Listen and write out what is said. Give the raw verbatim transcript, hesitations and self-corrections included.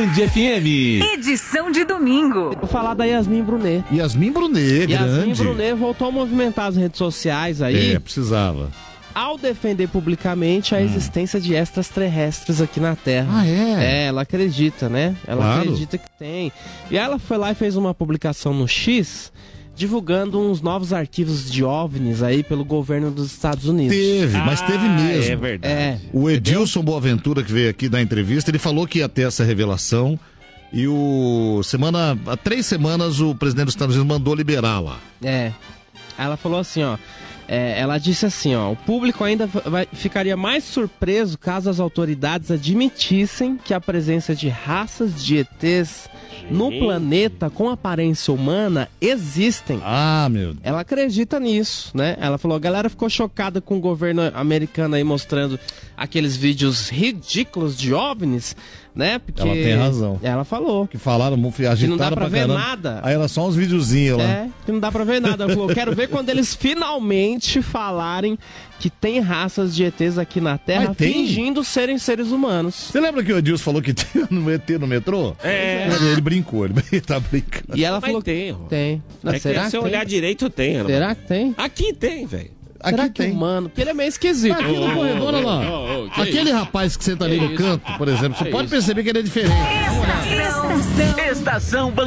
Band F M. Edição de domingo. Vou falar da Yasmin Brunet. Yasmin Brunet, Yasmin grande. Brunet voltou a movimentar as redes sociais aí. É, precisava. Ao defender publicamente a hum. existência de extraterrestres aqui na Terra. Ah, é? É, ela acredita, né? Ela Claro. acredita que tem. E ela foi lá e fez uma publicação no X, divulgando uns novos arquivos de OVNIs aí pelo governo dos Estados Unidos. Teve, mas Ah, teve mesmo. É verdade. É. O Edilson Boaventura, que veio aqui dar entrevista, ele falou que ia ter essa revelação. E o semana, há três semanas o presidente dos Estados Unidos mandou liberar lá. É. Ela falou assim, ó. É, ela disse assim, ó, o público ainda vai, ficaria mais surpreso caso as autoridades admitissem que a presença de raças de E Tês no planeta com aparência humana existem. Ah, meu Deus. Ela acredita nisso, né? Ela falou, a galera ficou chocada com o governo americano aí mostrando aqueles vídeos ridículos de OVNIs, né? Porque Ela tem razão. Ela falou. Que falaram, agitaram Que não dá pra pra ver caramba. nada. Aí era só uns videozinhos lá. É, que não dá pra ver nada. Ela falou, quero ver quando eles finalmente falarem que tem raças de E Tês aqui na Terra Mas tem? fingindo serem seres humanos. Você lembra que o Edilson falou que tinha no E T no metrô? É. Ele brincou, ele tá brincando. E ela Mas falou tem, ó. tem. Não, É será que que se eu tem? olhar direito, tem. Ana. Será que tem? Aqui tem, velho. Aqui será que tem. humano? Porque ele é meio esquisito. Aqui no corredor, olha lá. ô, ô, que Aquele isso? rapaz que senta ali Que no isso? canto, por exemplo, você Que pode isso? perceber que ele é diferente. Estação. Estação